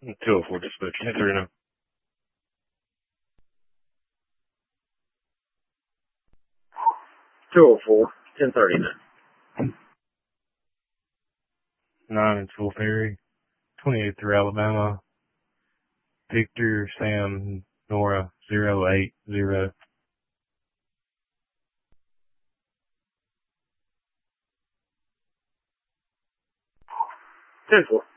204 dispatch. 1039. 204, 1039. 9 in Full Ferry. 28 through Alabama. Victor Sam Nora 080. 10-4.